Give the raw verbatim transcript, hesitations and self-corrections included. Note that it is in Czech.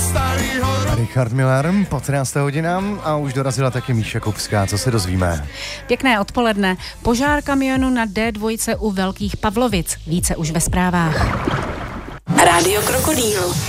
Richard Miller po třinácté hodinám a už dorazila taky Míša Kupská. Co se dozvíme? Pěkné odpoledne. Požár kamionu na D dva u Velkých Pavlovic. Více už ve zprávách. Rádio Krokodýl.